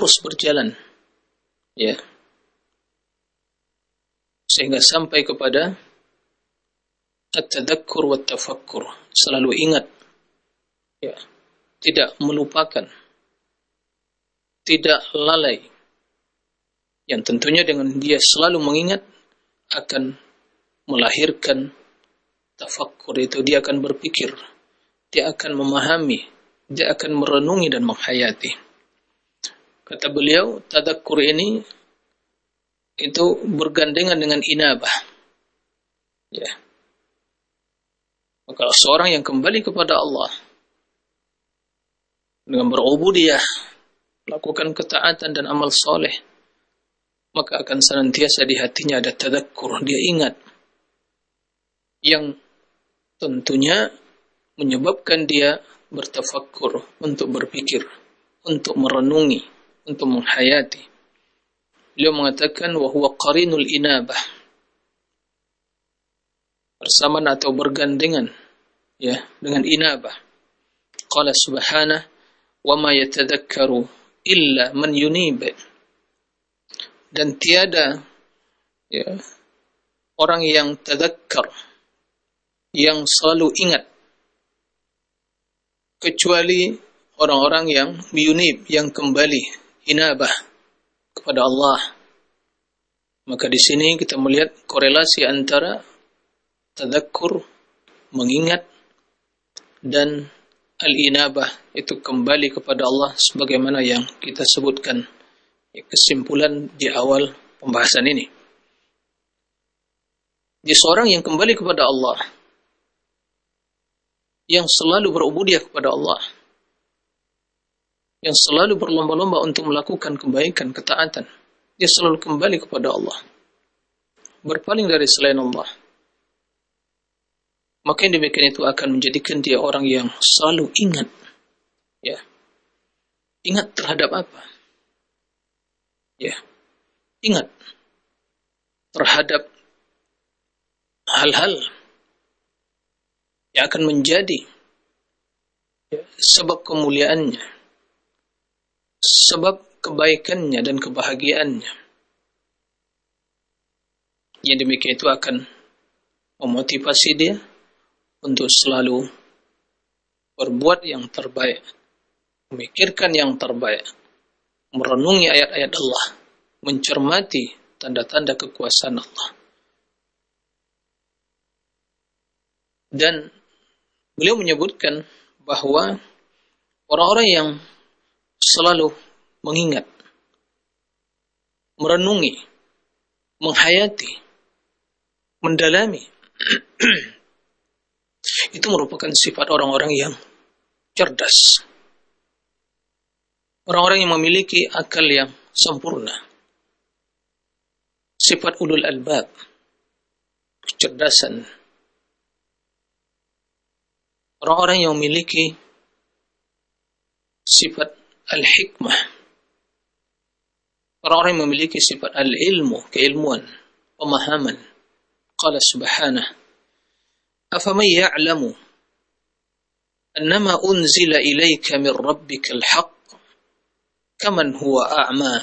terus berjalan, ya, sehingga sampai kepada at-tadakkur wa tafakkur, selalu ingat, ya, tidak melupakan, tidak lalai, yang tentunya dengan dia selalu mengingat akan melahirkan tafakkur. Itu dia akan berpikir, dia akan memahami, dia akan merenungi dan menghayati. Kata beliau, tadakkur ini itu bergandengan dengan inabah, ya. Maka seorang yang kembali kepada Allah dengan berubudiyah, melakukan ketaatan dan amal soleh, maka akan senantiasa di hatinya ada tadakkur, dia ingat, yang tentunya menyebabkan dia bertafakkur, untuk berpikir, untuk merenungi, untuk menghayati. Beliau mengatakan wa huwa qarinul inabah, bersamaan atau bergandengan, ya, dengan inabah. Qala subhanahu wa ma yatadakkaru illa man yunib, dan tiada, ya, orang yang tadakkar, yang selalu ingat, kecuali orang-orang yang yunib, yang kembali inabah kepada Allah. Maka di sini kita melihat korelasi antara tadakkur, mengingat, dan al-inabah, itu kembali kepada Allah, sebagaimana yang kita sebutkan kesimpulan di awal pembahasan ini. Dia seorang yang kembali kepada Allah, yang selalu berubudiyah kepada Allah, yang selalu berlomba-lomba untuk melakukan kebaikan, ketaatan. Dia selalu kembali kepada Allah, berpaling dari selain Allah. Maka yang demikian itu akan menjadikan dia orang yang selalu ingat, ya, ingat terhadap apa? Ya, ingat terhadap hal-hal yang akan menjadi, ya, sebab kemuliaannya, sebab kebaikannya dan kebahagiaannya. Yang demikian itu akan memotivasi dia untuk selalu berbuat yang terbaik, memikirkan yang terbaik, merenungi ayat-ayat Allah, mencermati tanda-tanda kekuasaan Allah. Dan beliau menyebutkan bahwa orang-orang yang selalu mengingat, merenungi, menghayati, mendalami, itu merupakan sifat orang-orang yang cerdas, orang-orang yang memiliki akal yang sempurna, sifat ulul albab, kecerdasan, orang-orang yang memiliki sifat al-hikmah, orang-orang yang memiliki sifat al-ilmu, keilmuan, pemahaman. Qala subhanahu afaman ya'lamu annama unzila ilayka min rabbikal haqq kaman huwa a'ma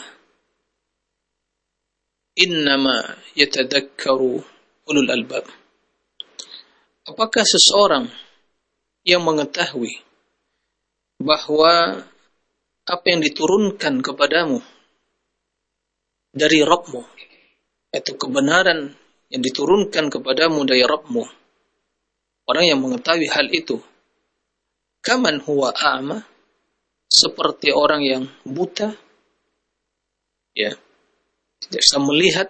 innama yatadakkaru ulul albab. Apakah seseorang yang mengetahui bahwa apa yang diturunkan kepadamu dari Rabbmu, itu kebenaran yang diturunkan kepadamu dari Rabbmu, orang yang mengetahui hal itu, kaman huwa a'ma, seperti orang yang buta, ya, tidak bisa melihat,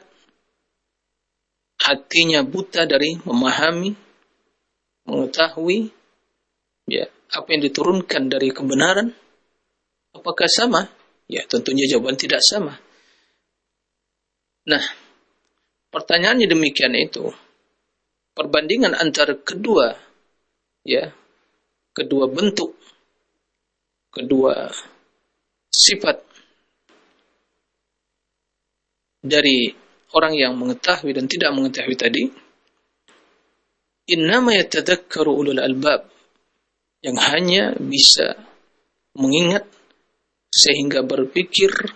hatinya buta dari memahami, mengetahui, ya, apa yang diturunkan dari kebenaran. Apakah sama? Ya, tentunya jawaban tidak sama. Nah, pertanyaannya demikian itu. Perbandingan antara kedua, ya, kedua bentuk, kedua sifat dari orang yang mengetahui dan tidak mengetahui tadi, innama yatadakkaru ulul albab, yang hanya bisa mengingat sehingga berpikir